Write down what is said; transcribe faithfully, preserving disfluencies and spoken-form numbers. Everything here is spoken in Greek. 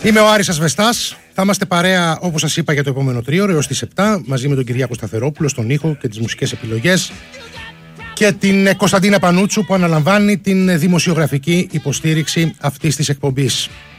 Είμαι ο Άρης Ασβεστάς. Θα είμαστε παρέα, όπως σας είπα, για το επόμενο τρίωρο έως τις επτά, μαζί με τον Κυριάκο Σταθερόπουλο στον ήχο και τις μουσικές επιλογές και την Κωνσταντίνα Πανούτσου που αναλαμβάνει την δημοσιογραφική υποστήριξη αυτής της εκπομπής.